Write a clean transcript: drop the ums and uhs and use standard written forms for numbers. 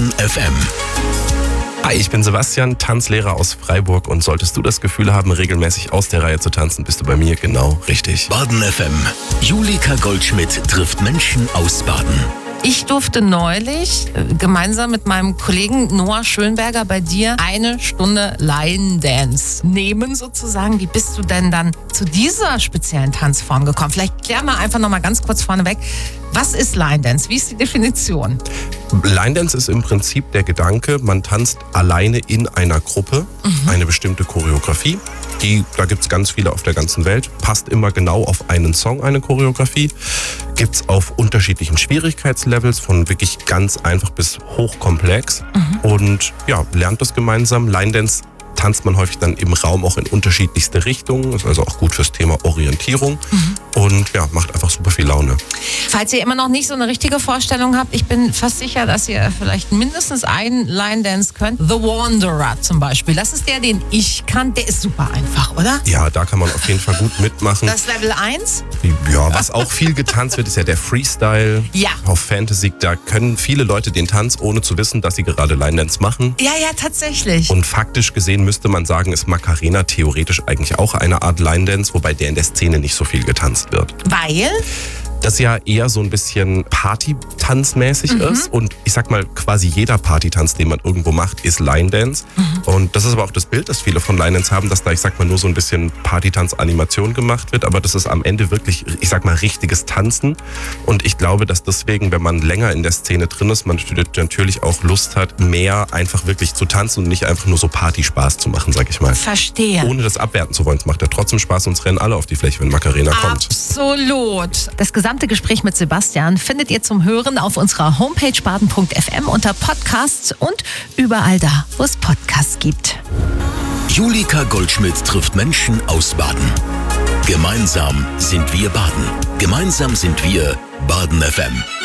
Baden FM. Hi, ich bin Sebastian, Tanzlehrer aus Freiburg, und solltest du das Gefühl haben, regelmäßig aus der Reihe zu tanzen, bist du bei mir genau richtig. Baden FM. Julika Goldschmidt trifft Menschen aus Baden. Ich durfte neulich gemeinsam mit meinem Kollegen Noah Schönberger bei dir 1 Stunde Line Dance nehmen sozusagen. Wie bist du denn dann zu dieser speziellen Tanzform gekommen? Vielleicht klär mal einfach noch mal ganz kurz vorneweg. Was ist Line Dance? Wie ist die Definition? Line Dance ist im Prinzip der Gedanke, man tanzt alleine in einer Gruppe eine bestimmte Choreografie. Da gibt es ganz viele auf der ganzen Welt. Passt immer genau auf einen Song, eine Choreografie. Gibt es auf unterschiedlichen Schwierigkeitslevels, von wirklich ganz einfach bis hochkomplex. Und ja, lernt das gemeinsam. Line Dance tanzt man häufig dann im Raum auch in unterschiedlichste Richtungen. Ist also auch gut fürs Thema Orientierung. Und ja, macht einfach super viel Laune. Falls ihr immer noch nicht so eine richtige Vorstellung habt, ich bin fast sicher, dass ihr vielleicht mindestens einen Line Dance könnt. The Wanderer zum Beispiel. Das ist der, den ich kann. Der ist super einfach, oder? Ja, da kann man auf jeden Fall gut mitmachen. Das ist Level 1? Ja, was auch viel getanzt wird, ist ja der Freestyle. Ja. Auf Fantasy, da können viele Leute den Tanz, ohne zu wissen, dass sie gerade Line Dance machen. Ja, tatsächlich. Und faktisch gesehen müsste man sagen, ist Macarena theoretisch eigentlich auch eine Art Line Dance, wobei der in der Szene nicht so viel getanzt wird. Weil? Das ja eher so ein bisschen Party-Tanzmäßig ist. Und ich sag mal, quasi jeder Partytanz, den man irgendwo macht, ist Line Dance. Und das ist aber auch das Bild, das viele von Line Dance haben, dass da, ich sag mal, nur so ein bisschen Partytanz-Animation gemacht wird. Aber das ist am Ende wirklich, ich sag mal, richtiges Tanzen. Und ich glaube, dass deswegen, wenn man länger in der Szene drin ist, man natürlich auch Lust hat, mehr einfach wirklich zu tanzen und nicht einfach nur so Partyspaß zu machen, sag ich mal. Verstehe. Ohne das abwerten zu wollen. Es macht ja trotzdem Spaß, und es rennen alle auf die Fläche, wenn Macarena kommt. Absolut. Das gesamte Gespräch mit Sebastian findet ihr zum Hören auf unserer Homepage baden.fm unter Podcasts und überall da, wo es Podcasts gibt. Julika Goldschmidt trifft Menschen aus Baden. Gemeinsam sind wir Baden. Gemeinsam sind wir Baden FM.